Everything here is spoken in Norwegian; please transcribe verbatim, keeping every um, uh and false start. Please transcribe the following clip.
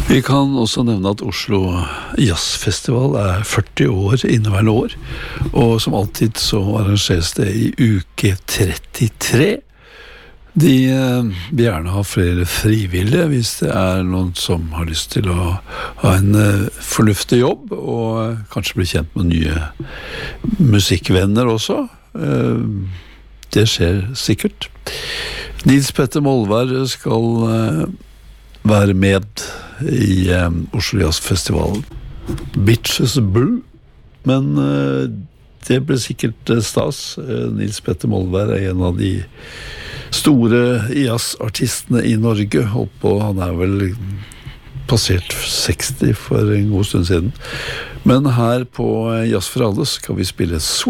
Vi kan også nevne at Oslo Jazzfestival er førti år inneværende år, og som alltid så arrangeres det i uke trettitre. De vil gjerne ha flere frivillige hvis det er noen som har lyst til å ha en fornuftig jobb, og kanskje bli kjent med nye musikkvenner også. Det skjer sikkert. Nils Petter Molvær skal være med i Oslo Jazzfestival. Bitches Brew, men det ble sikkert stas. Nils Petter Molvær er en av de store jazzartistene i Norge. Holdt på, han er vel passert seksti for en god stund siden. Men her på Jazz for alle skal vi spille